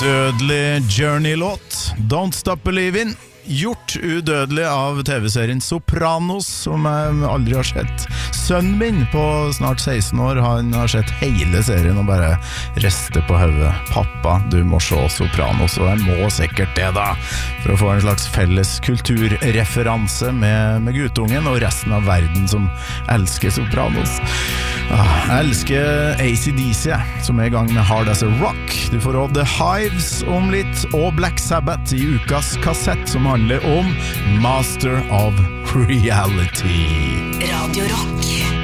Dødelig Journey-låt Don't Stop Believin', gjort udødelig av TV-serien Sopranos, som jeg aldri har sett. Sønnen min på snart 16 år, han har sett hele serien og bare rister på hodet. Pappa, du må se Sopranos, og jeg må sikkert det da, for å få en slags felles kulturreferanse med guttungen og resten av verden som elsker Sopranos. Jeg elsker AC/DC, som i gang med Hard As A Rock. Du får også The Hives om litt, og Black Sabbath i ukas kassett, som handler om Master of Reality. Radio Rock.